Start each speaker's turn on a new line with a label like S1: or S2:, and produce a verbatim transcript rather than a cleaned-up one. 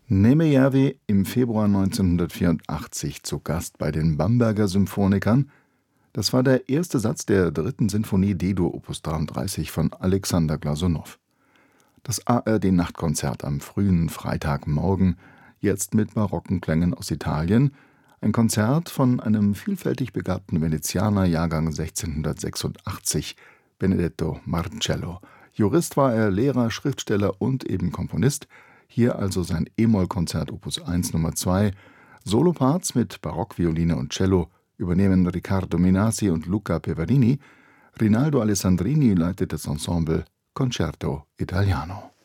S1: Nemejärvi, im Februar neunzehnhundertvierundachtzig zu Gast bei den Bamberger Symphonikern. Das war der erste Satz der dritten Sinfonie D-Dur Opus dreiunddreißig von Alexander Glasunow. Das A R D-Nachtkonzert am frühen Freitagmorgen, jetzt mit barocken Klängen aus Italien. Ein Konzert von einem vielfältig begabten Venezianer, Jahrgang sechzehnhundertsechsundachtzig, Benedetto Marcello. Jurist war er, Lehrer, Schriftsteller und eben Komponist. Hier also sein E-Moll-Konzert Opus eins Nummer zwei. Soloparts mit Barockvioline und Cello übernehmen Riccardo Minasi und Luca Peverini. Rinaldo Alessandrini leitet das Ensemble Concerto Italiano.